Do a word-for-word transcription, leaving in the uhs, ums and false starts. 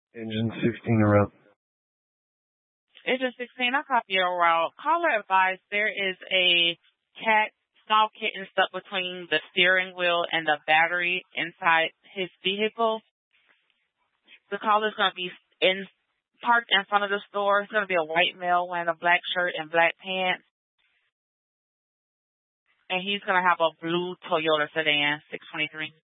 Engine sixteen around. Engine sixteen, I copy your route. Caller advised there is a cat, small kitten stuck between the steering wheel and the battery inside his vehicle. The caller's going to be in parked in front of the store. It's going to be a white male wearing a black shirt and black pants. And he's going to have a blue Toyota sedan, six twenty-three.